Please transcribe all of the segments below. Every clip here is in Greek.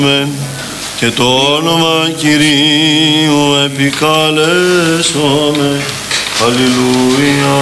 και το όνομα Κυρίου επικαλέσομαι. Αλληλούια.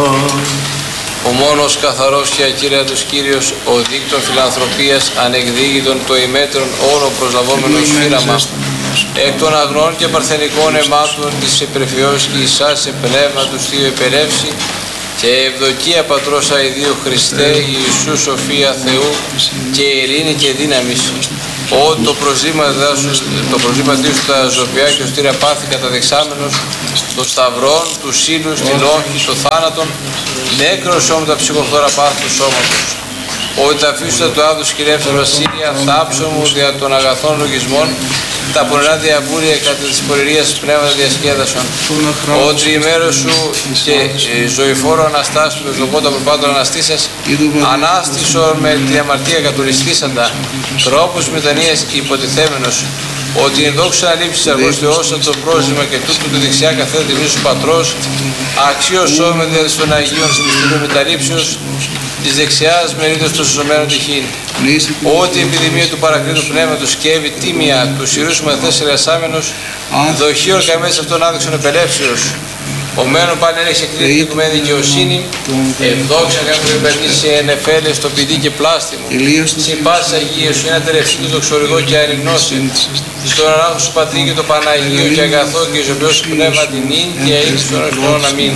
Ο μόνος καθαρός και ακύρεατος Κύριος, ο δίκτων φιλανθρωπίας ανεκδίγητον το ημέτρον όλο προσλαβόμενος φύραμα, εκ των αγνών και παρθενικών αιμάτων της επρεφιός και εισάς σε πνεύμα του Θείου επερεύσει, και ευδοκία Πατρός αηδίου Χριστέ Ιησού σοφία Θεού και ειρήνη και δύναμης, ότι το προσλήμα Θείου στα ζωβιά και ως τύρα πάθη καταδεξάμενος, το σταυρόν, του σύλλους, τη λόγχη, το θάνατον, νέκρος όμως τα ψυχοφθόρα πάθη του σώματος. Ότι τα φύσουτα του άδους κυριεύσαν βασίλεια, θάψω μου δια των αγαθών λογισμών, τα πονηρά διαβούλια κατά της πορηρίας πνεύματα διασκέδασον. Ότι η μέρος σου και ζωηφόρο αναστάσου με βλοπότα προπάτων αναστήσας, ανάστησον με την αμαρτία κατουριστήσαντα, τρόπους μετανοίας υποτιθέμενος. Ότι η δόξα αλήψης αργός Θεός το πρόσδημα και τούτου τη δεξιά καθένα τιμής σου Πατρός, αξίως σώμε δια των Αγίων σε μυστηρίου μεταλήψεως, της δεξιάς μερίδος των σωσομένων τυχήν. Ότι η επιδημία του παρακρίτου πνεύματος και έβη τίμια του σειρούς μαθές εργασάμενος, δοχείων καμές αυτών άδειξον επελεύσεως. Ο μένων πάλι έλεξε εκκλήτη και κουμένη δικαιοσύνη, ευδόξα κάποιον υπερνήσει ενεφέλες στο πηδί και πλάστη μου. Συμπάσεις Αγίες σου, ένα τερευθύντο το ξορυγό και ανιγνώση. Στον ανάγω σου Πατρί και το Παναγίο και αγαθό και ζωοποιός πνεύμα την ίν και αίγης των εχθρών αμήν.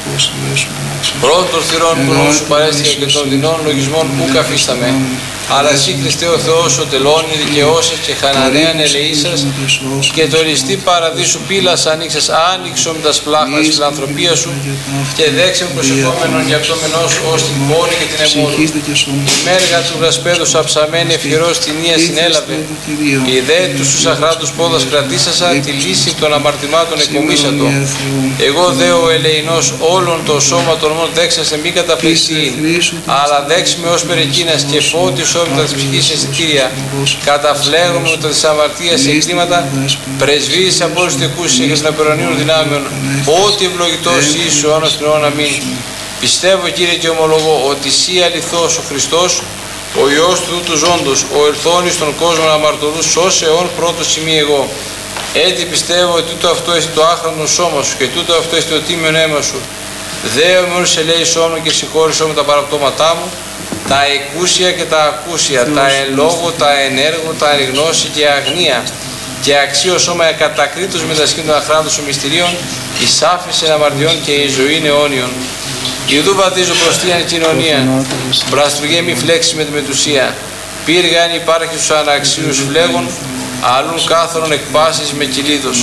Πρώτων θυρών του νόμου σου παρέστηκα και των δεινών λογισμών που καφίσταμε. Αλλά εσύ Χριστέ ο Θεός ο τελώνει δικαιώσας και χανανέαν ελεήσας και το εριστή παραδείσου πύλας ανοίξας άνοιξον τα σπλάχα της φιλανθρωπίας σου και δέξε μου προσεχόμενον και αυτόμενός σου ως την πόλη και την αιμόνου. Η μέργα του γρασπέδους αψαμένη ευχηρός την ία συνέλαβε. Η δε τους αχράτους πόδας κρατήσασα τη λύση των αμαρτημάτων εκομίσατο. Εγώ δε ο ελεηνός όλων το σώμα των μόν δέξασε μη καταπληξίν, αλλά δέξουμε ως περικίνας και φώτισο με τα της ψυχής αισθητήρια, καταφλέγουμε με τα της αμαρτίας σε εγκλήματα, πρεσβείες από όλους τους τεκούς και των απερονίων δυνάμεων, ότι ευλογητός είσαι ο αιώνας των αμήν. Πιστεύω Κύριε και ομολογώ ότι εσύ αληθώς ο Χριστός, ο Υιός του του ζώντος, ο ερθόνης των κόσμων αμαρτωλούς, σώσε αιών πρώτος σημεί εγώ. Έτσι πιστεύω ότι τούτο αυτό είναι το άχραντο σώμα σου και τούτο αυτό είναι το τίμιον αίμα σου. Δέω με όλους ελέησό μου και συγχώρησό μου τα παραπτώματά μου, τα εκούσια και τα ακούσια, τα εν λόγω, τα εν έργο, τα εν γνώση και αγνία, και αξίωσό με ακατακρίτως μετασχήν των αχράντων σου μυστηρίων, εις άφησεν αμαρτιών και η ζωή αιώνιον. Ιδού βαδίζω προς την κοινωνία, μπραστουργέ μη φλέξει με τη μετουσία, πύργαν υπάρχει στους αναξίους φλέγων, αλλούν κάθαρον εκπάσεις με κυλίδος.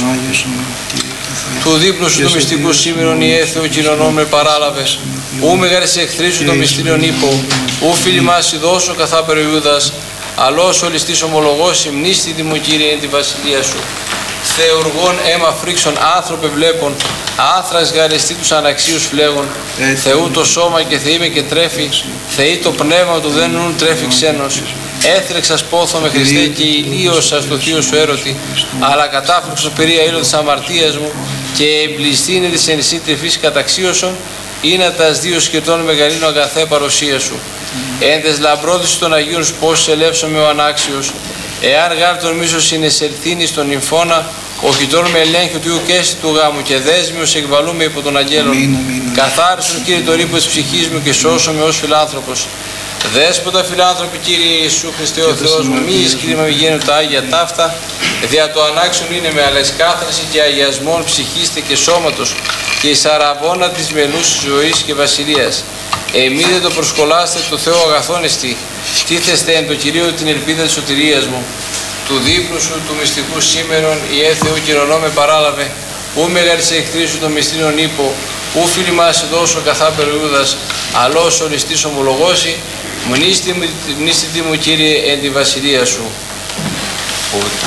Του δείπνου σου του μυστικού σήμερον η έθεο κοινωνών με παράλαβες, ου μεγάρες εχθροί σου το μυστήριον ύπο, ου φιλιμάς δώσω καθάπερο Ιούδας, αλλός ο ληστής ομολογός υμνίστη μου Κύριε εν τη βασιλεία σου. Θεουργών αίμα φρίξον άνθρωπε βλέπων, άνθρας γαρεστή τους αναξίους φλέγων, Θεού το σώμα και Θεή με και τρέφει, Θεή το πνεύμα του δεν νουν τρέφει ξένος. Έθρεξας πόθο με Χριστέ και ηλίωσα στο θείο σου έρωτη, αλλά κατάφρυξο περία ήλιο της αμαρτίας μου και εμπληστήνε της εν εσύ τρεφής καταξίωσον, είναι τας δύο σκετών μεγαλύνω αγαθέ παρουσία σου. Εν τες λαμπρόδησης των Αγίων σου πώς ελεύσομαι ο ανάξιος, εάν γάρ τον μίσος είναι σερθήνη στον νυμφώνα, οχητών με ελέγχει του ουκέστη του γάμου και δέσμιος εκβαλούμε υπό τον αγγέλων. Καθάρισον Κύριε το ρήπο της ψυχής μου και σώσομαι ως φιλάνθρωπος. Δέσποτα φιλάνθρωποι Κύριε Ιησού Χριστέ ο Θεός μου, μη εις κρίμα μη γίνουν τα Άγια ταύτα, δια το ανάξιον είναι με αλλά κάθαρση και αγιασμών ψυχίστε και σώματος και εις αραβώνα της μελούς ζωής και βασιλείας. Εμείς δεν το προσκολάστε το Θεό αγαθόν εστι, τίθεστε εν το Κυρίο την ελπίδα της σωτηρίας μου. Του δείπνου σου, του μυστικού σήμερον, η Θεού κυρωνό με παράλαβε, ου μεγαλύτερη εχθρή σου το μυστήριον ύπο, ου φιλιμάς δώσω καθάπερο Ιούδας, αλλός ο ληστής ομολογώσει, μνήστη μου Κύριε εν τη βασιλεία σου.